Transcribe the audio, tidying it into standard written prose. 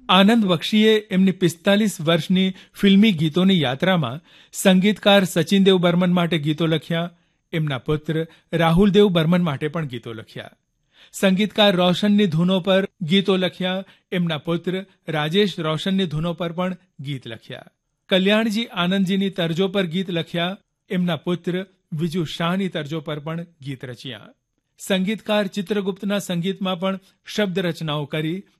આનંદ બક્ષીએ એમની 45 વર્ષની ફિલ્મી ગીતોની યાત્રામાં સંગીતકાર સચિનદેવ બર્મન માટે ગીતો લખ્યા, એમના પુત્ર રાહુલદેવ બર્મન માટે પણ ગીતો લખ્યા. સંગીતકાર રોશનની ધૂનો પર ગીતો લખ્યા, એમના પુત્ર રાજેશ રોશનની ધૂનો પર પણ ગીત લખ્યા. કલ્યાણજી આનંદજીની તર્જો પર ગીત લખ્યા, એમના પુત્ર વિજુ શાહની તર્જો પર પણ ગીત રચ્યા. સંગીતકાર ચિત્રગુપ્તના સંગીતમાં પણ શબ્દ રચનાઓ કરી